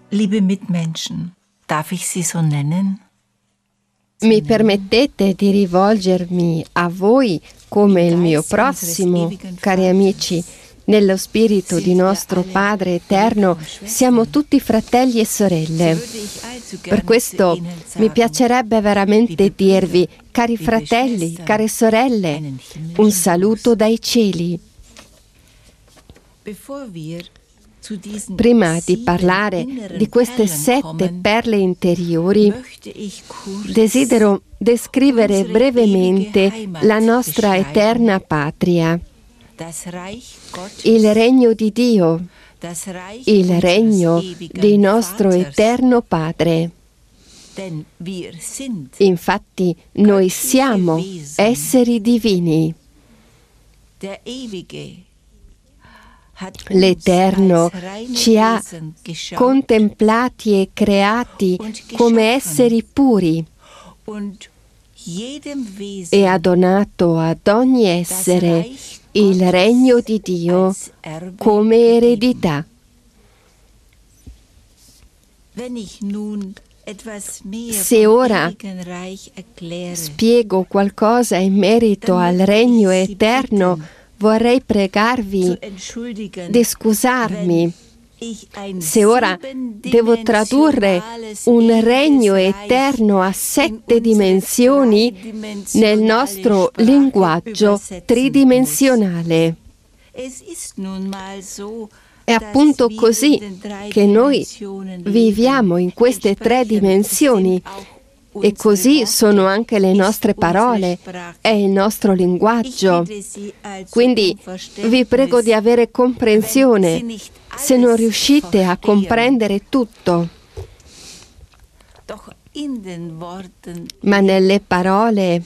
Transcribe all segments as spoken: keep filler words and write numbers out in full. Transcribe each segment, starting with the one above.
Liebe Mitmenschen, darf ich Sie so nennen? Mi permettete di rivolgermi a voi come il mio prossimo, cari amici? Nello spirito di nostro Padre Eterno siamo tutti fratelli e sorelle. Per questo mi piacerebbe veramente dirvi, cari fratelli, care sorelle, un saluto dai cieli. Prima di parlare di queste sette perle interiori, desidero descrivere brevemente la nostra eterna patria, il regno di Dio, il regno di nostro eterno Padre. Infatti, noi siamo esseri divini. L'Eterno ci ha contemplati e creati come esseri puri e ha donato ad ogni essere il regno di Dio come eredità. Se ora spiego qualcosa in merito al regno eterno, vorrei pregarvi di scusarmi se ora devo tradurre un regno eterno a sette dimensioni nel nostro linguaggio tridimensionale. È appunto così che noi viviamo in queste tre dimensioni. E così sono anche le nostre parole, è il nostro linguaggio. Quindi vi prego di avere comprensione se non riuscite a comprendere tutto. Ma nelle parole,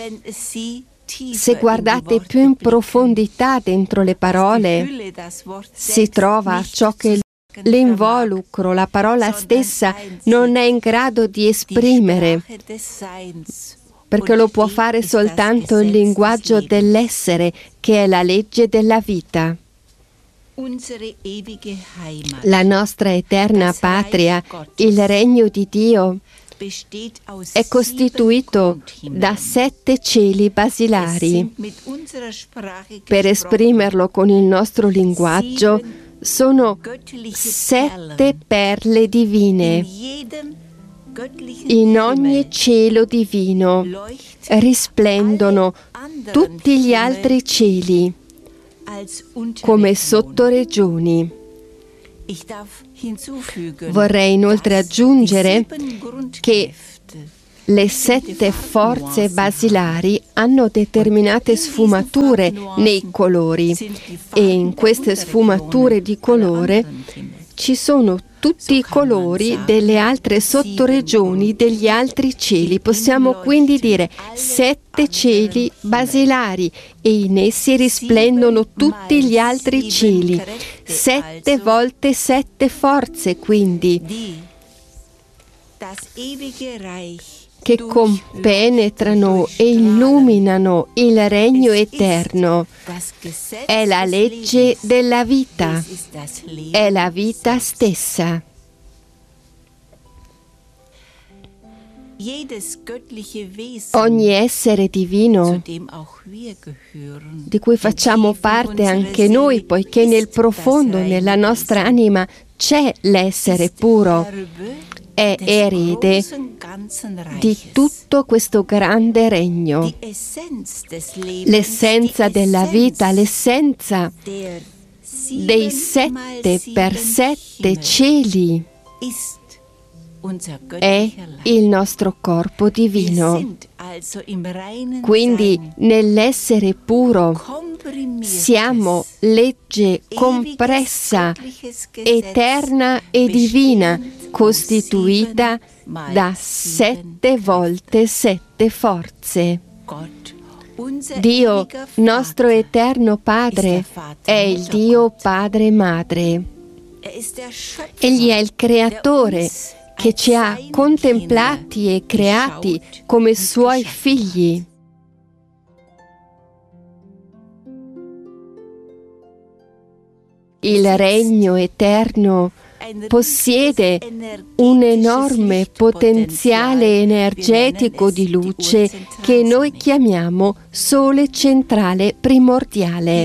se guardate più in profondità dentro le parole, si trova ciò che l'involucro, la parola stessa, non è in grado di esprimere, perché lo può fare soltanto il linguaggio dell'essere, che è la legge della vita. La nostra eterna patria, il regno di Dio, è costituito da sette cieli basilari. Per esprimerlo con il nostro linguaggio, sono sette perle divine. In ogni cielo divino risplendono tutti gli altri cieli come sottoregioni. Vorrei inoltre aggiungere che le sette forze basilari hanno determinate sfumature nei colori e in queste sfumature di colore ci sono tutti i colori delle altre sottoregioni degli altri cieli. Possiamo quindi dire sette cieli basilari e in essi risplendono tutti gli altri cieli. Sette volte sette forze quindi che compenetrano e illuminano il regno eterno. È la legge della vita, è la vita stessa. Ogni essere divino, di cui facciamo parte anche noi, poiché nel profondo, nella nostra anima, c'è l'essere puro, è erede di tutto questo grande regno. L'essenza della vita, l'essenza dei sette per sette cieli è il nostro corpo divino. Quindi nell'essere puro siamo legge compressa, eterna e divina, costituita da sette volte sette forze. Dio, nostro eterno Padre, è il Dio Padre Madre. Egli è il Creatore che ci ha contemplati e creati come Suoi figli. Il regno eterno possiede un enorme potenziale energetico di luce che noi chiamiamo sole centrale primordiale.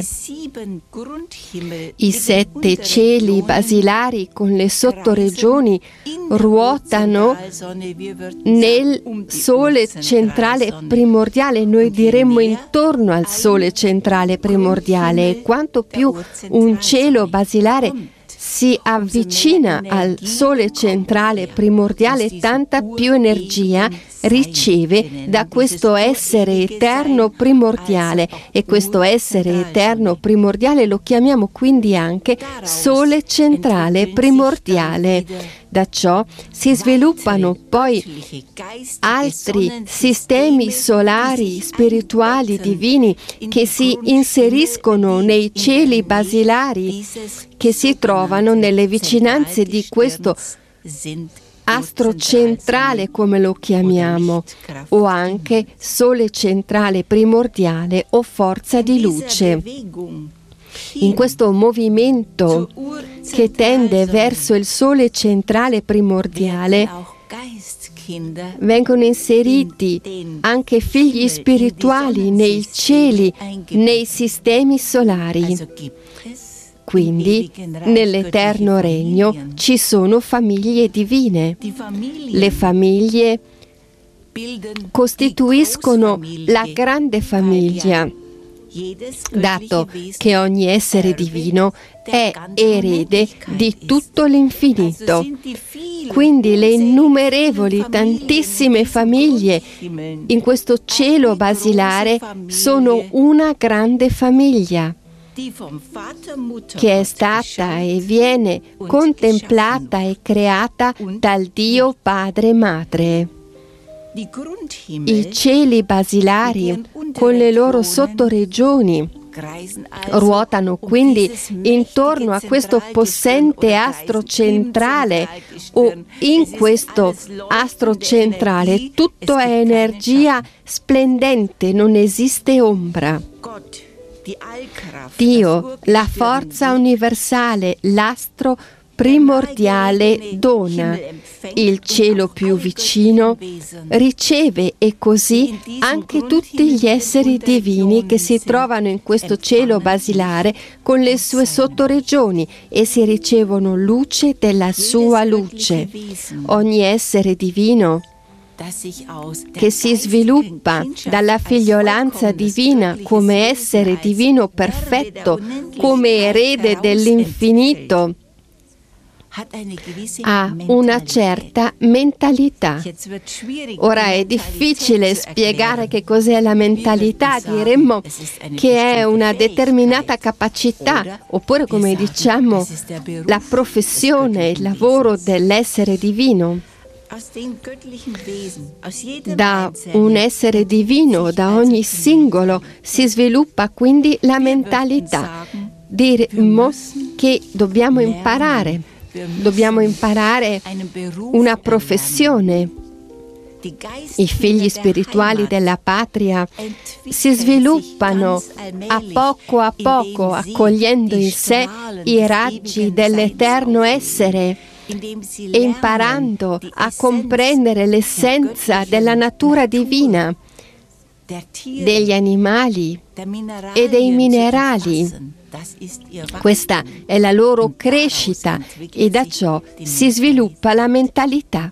I sette cieli basilari con le sottoregioni ruotano nel sole centrale primordiale, noi diremmo intorno al sole centrale primordiale. Quanto più un cielo basilare si avvicina al sole centrale primordiale, tanta più energia riceve da questo essere eterno primordiale, e questo essere eterno primordiale lo chiamiamo quindi anche sole centrale primordiale. Da ciò si sviluppano poi altri sistemi solari, spirituali, divini che si inseriscono nei cieli basilari, che si trovano nelle vicinanze di questo astro centrale, come lo chiamiamo, o anche sole centrale primordiale o forza di luce. In questo movimento che tende verso il sole centrale primordiale vengono inseriti anche figli spirituali nei cieli, nei sistemi solari. Quindi, nell'eterno regno ci sono famiglie divine. Le famiglie costituiscono la grande famiglia, dato che ogni essere divino è erede di tutto l'infinito. Quindi le innumerevoli, tantissime famiglie in questo cielo basilare sono una grande famiglia che è stata e viene contemplata e creata dal Dio Padre e Madre. I cieli basilari con le loro sottoregioni ruotano quindi intorno a questo possente astro centrale, o in questo astro centrale tutto è energia splendente, non esiste ombra. Dio, la forza universale, l'astro primordiale dona, il cielo più vicino riceve, e così anche tutti gli esseri divini che si trovano in questo cielo basilare con le sue sottoregioni e si ricevono luce della sua luce. Ogni essere divino che si sviluppa dalla figliolanza divina come essere divino perfetto, come erede dell'infinito, ha una certa mentalità. Ora è difficile spiegare che cos'è la mentalità, diremmo che è una determinata capacità, oppure come diciamo la professione, il lavoro dell'essere divino. Da un essere divino, da ogni singolo, si sviluppa quindi la mentalità. Diremmo che dobbiamo imparare, dobbiamo imparare una professione. I figli spirituali della patria si sviluppano a poco a poco, accogliendo in sé i raggi dell'eterno essere e imparando a comprendere l'essenza della natura divina, degli animali e dei minerali. Questa è la loro crescita e da ciò si sviluppa la mentalità.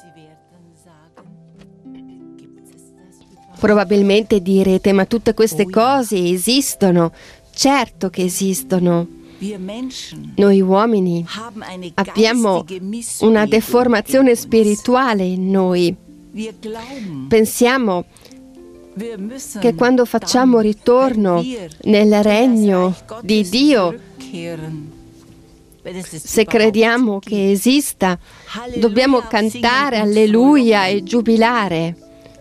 Probabilmente direte, ma tutte queste cose esistono? Certo che esistono. Noi uomini abbiamo una deformazione spirituale in noi. Pensiamo che quando facciamo ritorno nel regno di Dio, se crediamo che esista, dobbiamo cantare alleluia e giubilare.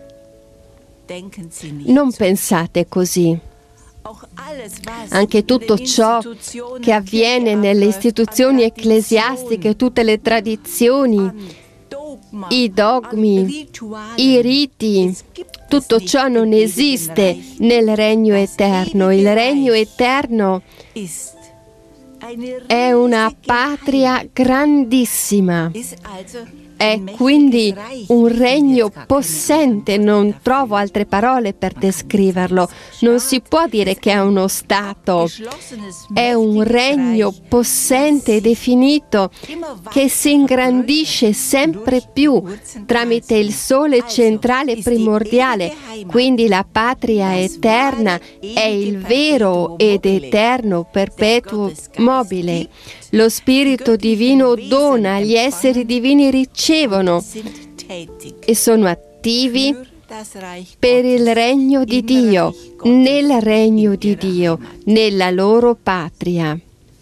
Non pensate così. Anche tutto ciò che avviene nelle istituzioni ecclesiastiche, tutte le tradizioni, i dogmi, i riti, tutto ciò non esiste nel regno eterno. Il regno eterno è una patria grandissima. È quindi un regno possente, non trovo altre parole per descriverlo. Non si può dire che è uno Stato, è un regno possente e definito che si ingrandisce sempre più tramite il sole centrale primordiale. Quindi la patria eterna è il vero ed eterno perpetuo mobile. Lo Spirito Divino dona, gli esseri divini ricevono e sono attivi per il regno di Dio, nel regno di Dio, nella loro patria.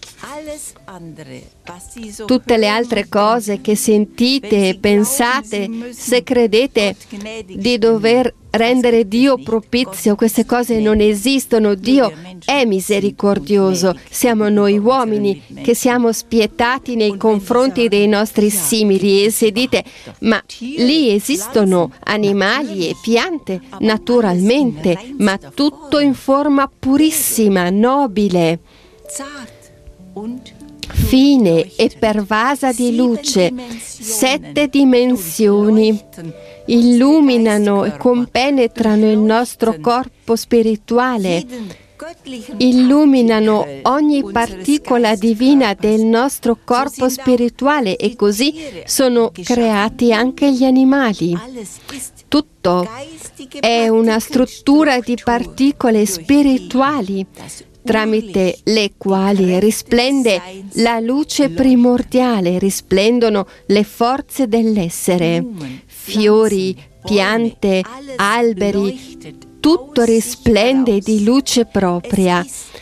Tutte le altre cose che sentite e pensate, se credete di dover rendere Dio propizio, queste cose non esistono. Dio è misericordioso. Siamo noi uomini che siamo spietati nei confronti dei nostri simili. E se dite, ma lì esistono animali e piante, naturalmente, ma tutto in forma purissima, nobile, fine e pervasa di luce. Sette dimensioni illuminano e compenetrano il nostro corpo spirituale, illuminano ogni particola divina del nostro corpo spirituale e così sono creati anche gli animali. Tutto è una struttura di particole spirituali tramite le quali risplende la luce primordiale, risplendono le forze dell'essere. Fiori, piante, alberi, tutto risplende di luce propria.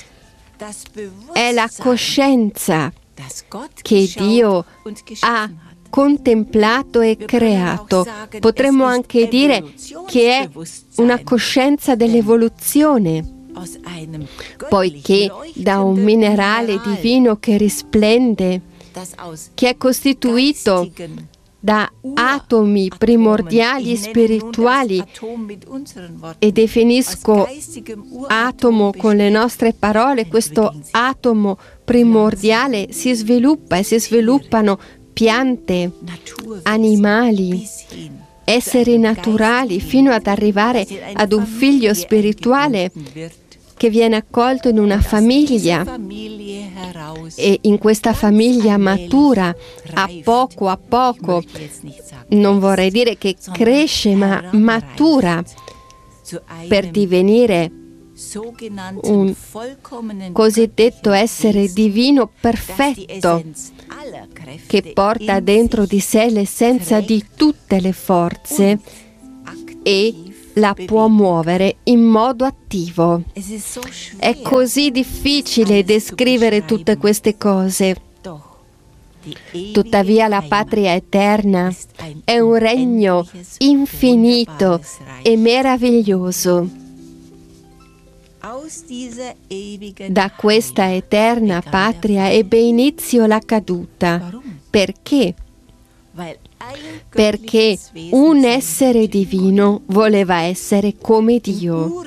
È la coscienza che Dio ha contemplato e creato. Potremmo anche dire che è una coscienza dell'evoluzione, poiché da un minerale divino che risplende, che è costituito da atomi primordiali spirituali, e definisco atomo con le nostre parole, questo atomo primordiale si sviluppa e si sviluppano piante, animali, esseri naturali, fino ad arrivare ad un figlio spirituale che viene accolto in una famiglia e in questa famiglia matura a poco a poco, non vorrei dire che cresce, ma matura per divenire un cosiddetto essere divino perfetto che porta dentro di sé l'essenza di tutte le forze e la può muovere in modo attivo. È così difficile descrivere tutte queste cose. Tuttavia la patria eterna è un regno infinito e meraviglioso. Da questa eterna patria ebbe inizio la caduta. Perché? Perché un essere divino voleva essere come Dio.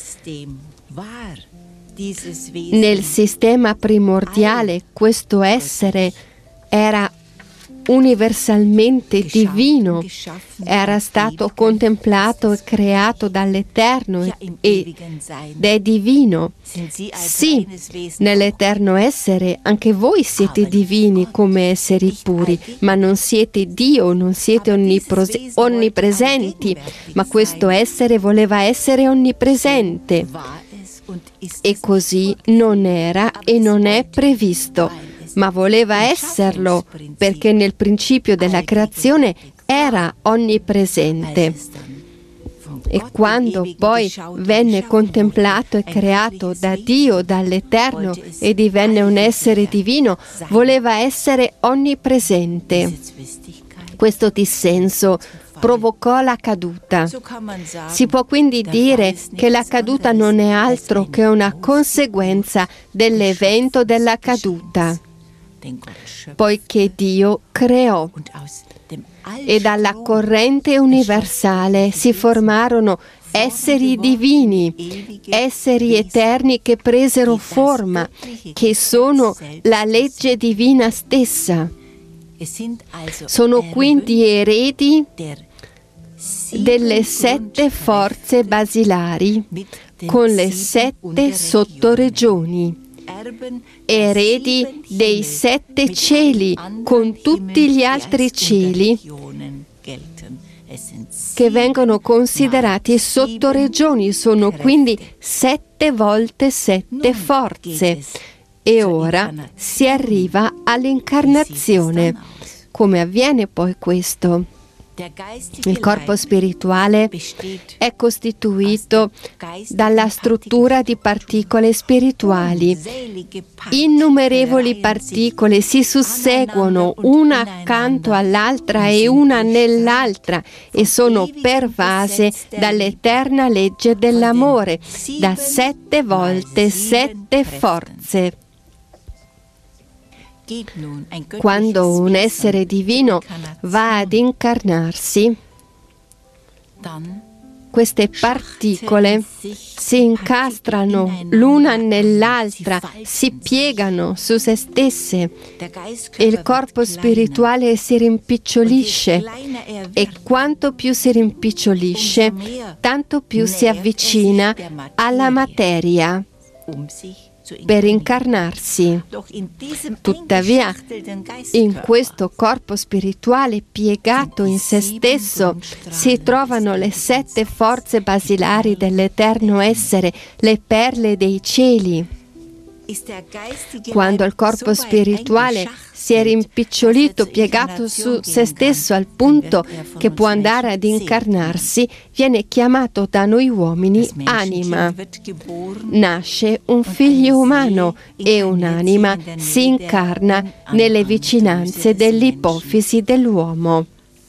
Nel sistema primordiale questo essere era universalmente divino, era stato contemplato e creato dall'Eterno ed è divino. Sì, nell'eterno essere anche voi siete divini come esseri puri, ma non siete Dio, non siete onnipros- onnipresenti, ma questo essere voleva essere onnipresente e così non era e non è previsto. Ma voleva esserlo, perché nel principio della creazione era onnipresente. E quando poi venne contemplato e creato da Dio, dall'Eterno, e divenne un essere divino, voleva essere onnipresente. Questo dissenso provocò la caduta. Si può quindi dire che la caduta non è altro che una conseguenza dell'evento della caduta, poiché Dio creò e dalla corrente universale si formarono esseri divini, esseri eterni che presero forma, che sono la legge divina stessa. Sono quindi eredi delle sette forze basilari con le sette sottoregioni, eredi dei sette cieli con tutti gli altri cieli che vengono considerati sottoregioni. Sono quindi sette volte sette forze. E ora si arriva all'incarnazione. Come avviene poi questo? Il corpo spirituale è costituito dalla struttura di particole spirituali. Innumerevoli particole si susseguono una accanto all'altra e una nell'altra e sono pervase dall'eterna legge dell'amore, da sette volte sette forze. Quando un essere divino va ad incarnarsi, queste particole si incastrano l'una nell'altra, si piegano su se stesse e il corpo spirituale si rimpicciolisce, e quanto più si rimpicciolisce, tanto più si avvicina alla materia per incarnarsi. Tuttavia, in questo corpo spirituale piegato in se stesso si trovano le sette forze basilari dell'eterno essere, le perle dei cieli. Quando il corpo spirituale si è rimpicciolito, piegato su se stesso al punto che può andare ad incarnarsi, viene chiamato da noi uomini anima. Nasce un figlio umano e un'anima si incarna nelle vicinanze dell'ipofisi dell'uomo.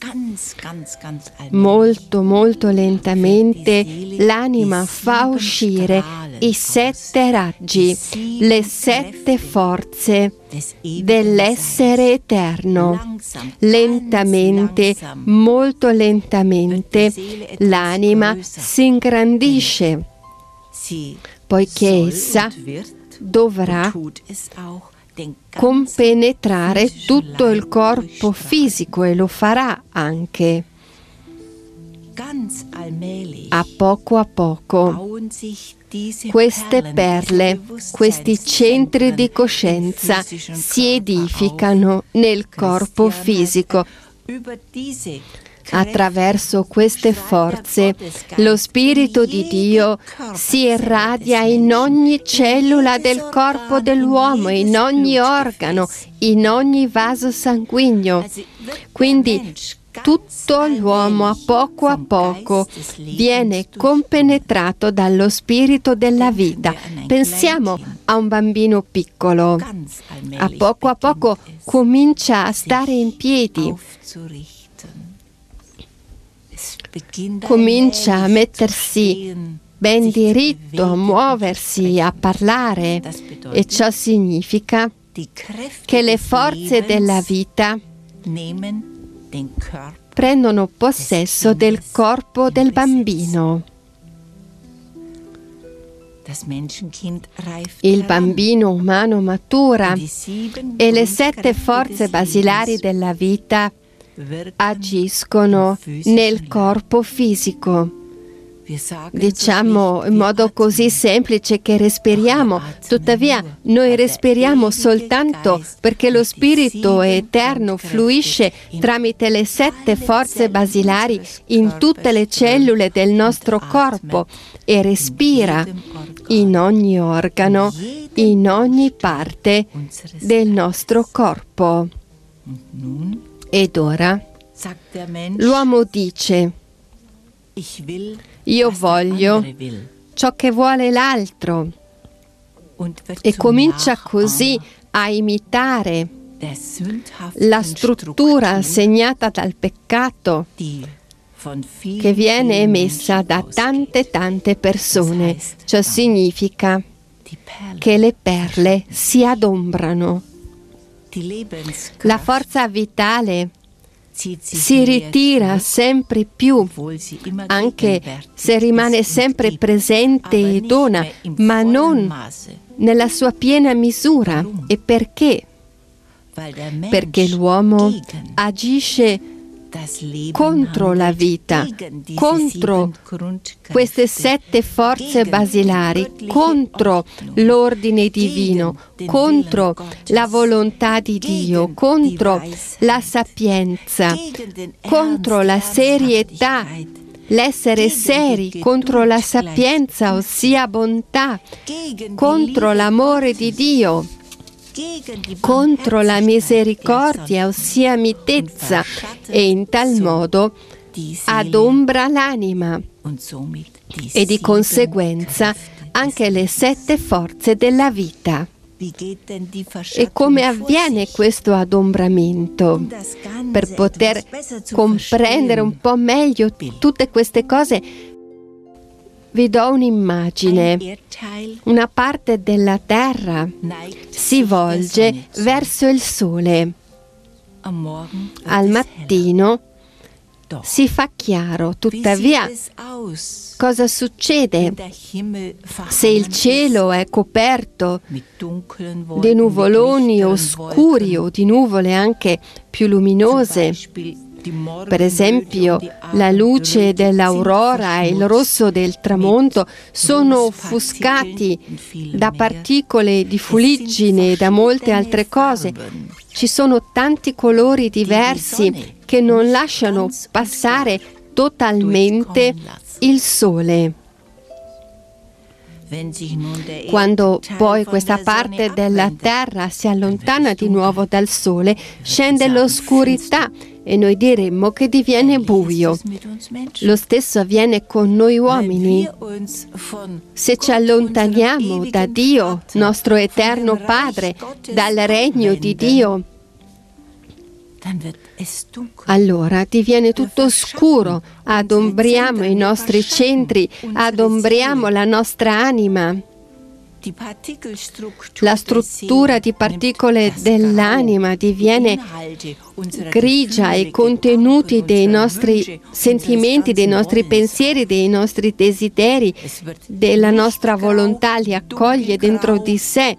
Molto, molto lentamente l'anima fa uscire i sette raggi, le sette forze dell'essere eterno. Lentamente, molto lentamente, l'anima si ingrandisce, poiché essa dovrà compenetrare tutto il corpo fisico e lo farà anche. A poco a poco queste perle, questi centri di coscienza si edificano nel corpo fisico. Attraverso queste forze lo Spirito di Dio si irradia in ogni cellula del corpo dell'uomo, in ogni organo, in ogni vaso sanguigno. Quindi tutto l'uomo a poco a poco viene compenetrato dallo spirito della vita. Pensiamo a un bambino piccolo. A poco a poco comincia a stare in piedi. Comincia a mettersi ben diritto, a muoversi, a parlare, e ciò significa che le forze della vita prendono possesso del corpo del bambino. Il bambino umano matura e le sette forze basilari della vita agiscono nel corpo fisico. Diciamo in modo così semplice che respiriamo, tuttavia noi respiriamo soltanto perché lo Spirito Eterno fluisce tramite le sette forze basilari in tutte le cellule del nostro corpo e respira in ogni organo, in ogni parte del nostro corpo. Ed ora l'uomo dice: io voglio ciò che vuole l'altro, e comincia così a imitare la struttura segnata dal peccato che viene emessa da tante tante persone. Ciò significa che le perle si adombrano. La forza vitale si ritira sempre più, anche se rimane sempre presente e dona, ma non nella sua piena misura. E perché? Perché l'uomo agisce contro la vita, contro queste sette forze basilari, contro l'ordine divino, contro la volontà di Dio, contro la sapienza, contro la serietà, l'essere seri, contro la sapienza, ossia bontà, contro l'amore di Dio, contro la misericordia, ossia mitezza, e in tal modo adombra l'anima e di conseguenza anche le sette forze della vita. E come avviene questo adombramento? Per poter comprendere un po' meglio tutte queste cose, vi do un'immagine. Una parte della terra si volge verso il sole. Al mattino si fa chiaro, tuttavia cosa succede se il cielo è coperto di nuvoloni oscuri o di nuvole anche più luminose? Per esempio, la luce dell'aurora e il rosso del tramonto sono offuscati da particole di fuliggine e da molte altre cose. Ci sono tanti colori diversi che non lasciano passare totalmente il sole. Quando poi questa parte della terra si allontana di nuovo dal sole, scende l'oscurità e noi diremmo che diviene buio. Lo stesso avviene con noi uomini. Se ci allontaniamo da Dio, nostro eterno Padre, dal regno di Dio, allora diviene tutto scuro, adombriamo i nostri centri, adombriamo la nostra anima. La struttura di particole dell'anima diviene grigia e i contenuti dei nostri sentimenti, dei nostri pensieri, dei nostri desideri, della nostra volontà li accoglie dentro di sé.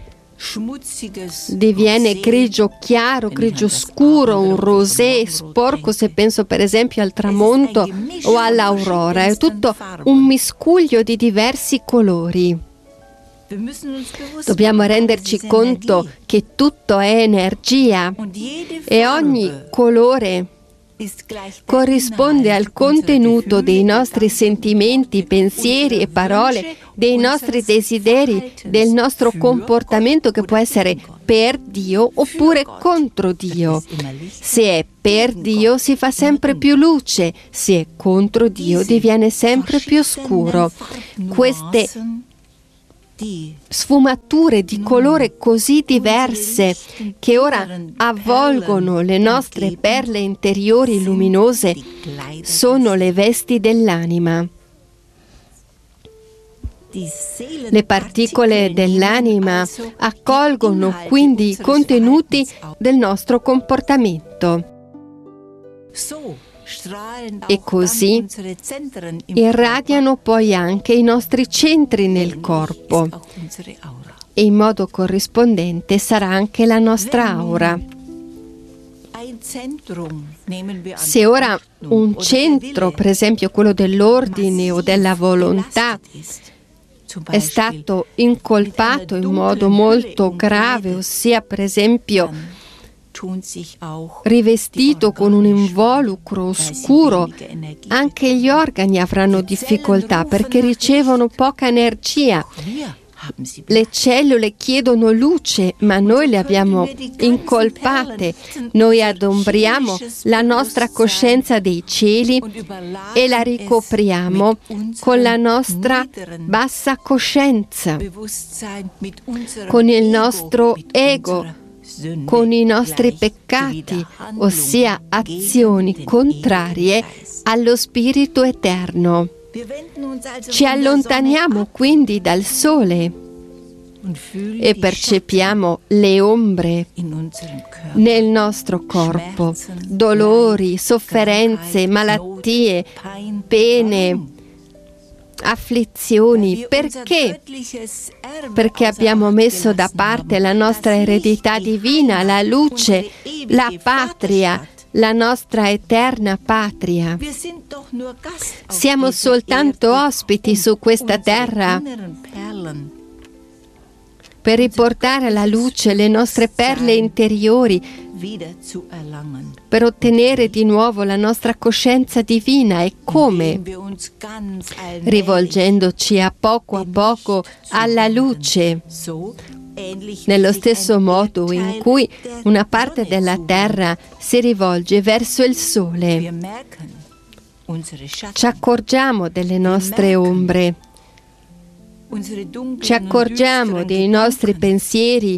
Diviene grigio chiaro, grigio scuro, un rosé sporco, se penso per esempio al tramonto o all'aurora. È tutto un miscuglio di diversi colori. Dobbiamo renderci conto che tutto è energia e ogni colore corrisponde al contenuto dei nostri sentimenti, pensieri e parole, dei nostri desideri, del nostro comportamento che può essere per Dio oppure contro Dio. Se è per Dio si fa sempre più luce, se è contro Dio diviene sempre più scuro. Queste sfumature di colore così diverse che ora avvolgono le nostre perle interiori luminose sono le vesti dell'anima. Le particole dell'anima accolgono quindi i contenuti del nostro comportamento. E così irradiano poi anche i nostri centri nel corpo e in modo corrispondente sarà anche la nostra aura. Se ora un centro, per esempio quello dell'ordine o della volontà, è stato incolpato in modo molto grave, ossia per esempio rivestito con un involucro oscuro, anche gli organi avranno difficoltà perché ricevono poca energia. Le cellule chiedono luce, ma noi le abbiamo incolpate. Noi adombriamo la nostra coscienza dei cieli e la ricopriamo con la nostra bassa coscienza, con il nostro ego, con i nostri peccati, ossia azioni contrarie allo Spirito Eterno. Ci allontaniamo quindi dal sole e percepiamo le ombre nel nostro corpo, dolori, sofferenze, malattie, pene, afflizioni. Perché? Perché abbiamo messo da parte la nostra eredità divina, la luce, la patria, la nostra eterna patria. Siamo soltanto ospiti su questa terra per riportare alla luce le nostre perle interiori, per ottenere di nuovo la nostra coscienza divina. E come? Rivolgendoci a poco a poco alla luce, nello stesso modo in cui una parte della terra si rivolge verso il sole. Ci accorgiamo delle nostre ombre, ci accorgiamo dei nostri pensieri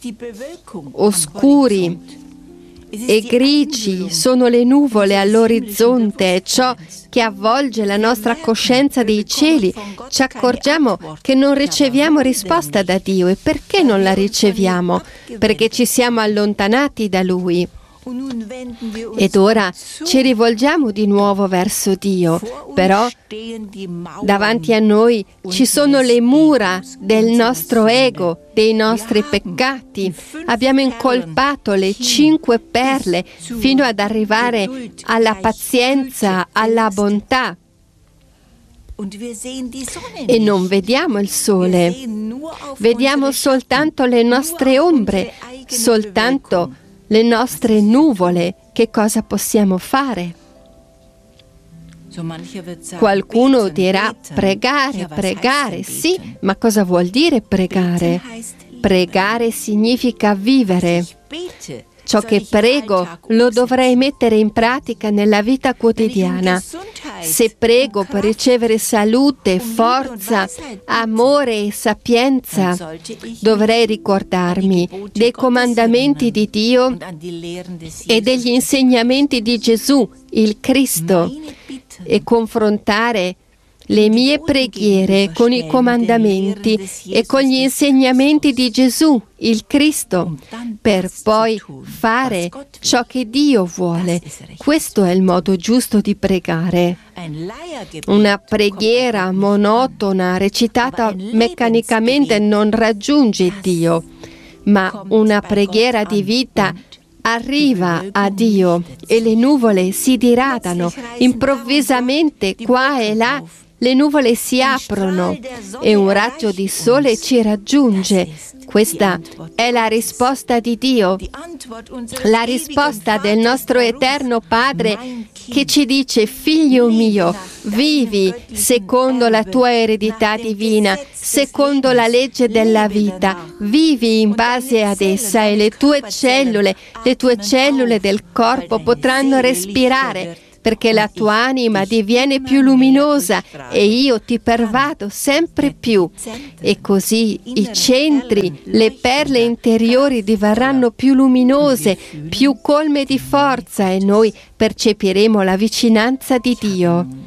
oscuri e grigi, sono le nuvole all'orizzonte, è ciò che avvolge la nostra coscienza dei cieli. Ci accorgiamo che non riceviamo risposta da Dio. E perché non la riceviamo? Perché ci siamo allontanati da Lui. Ed ora ci rivolgiamo di nuovo verso Dio, però davanti a noi ci sono le mura del nostro ego, dei nostri peccati. Abbiamo incolpato le cinque perle fino ad arrivare alla pazienza, alla bontà. E non vediamo il sole, vediamo soltanto le nostre ombre, soltanto le nostre nuvole. Che cosa possiamo fare? Qualcuno dirà pregare, pregare. Sì, ma cosa vuol dire pregare? Pregare significa vivere. Ciò che prego lo dovrei mettere in pratica nella vita quotidiana. Se prego per ricevere salute, forza, amore e sapienza, dovrei ricordarmi dei comandamenti di Dio e degli insegnamenti di Gesù, il Cristo, e confrontare le mie preghiere con i comandamenti e con gli insegnamenti di Gesù, il Cristo, per poi fare ciò che Dio vuole. Questo è il modo giusto di pregare. Una preghiera monotona, recitata meccanicamente, non raggiunge Dio, ma una preghiera di vita arriva a Dio e le nuvole si diradano improvvisamente qua e là. Le nuvole si aprono e un raggio di sole ci raggiunge. Questa è la risposta di Dio, la risposta del nostro eterno Padre che ci dice: figlio mio, vivi secondo la tua eredità divina, secondo la legge della vita, vivi in base ad essa e le tue cellule, le tue cellule del corpo potranno respirare, perché la tua anima diviene più luminosa e io ti pervado sempre più. E così i centri, le perle interiori diverranno più luminose, più colme di forza e noi percepiremo la vicinanza di Dio.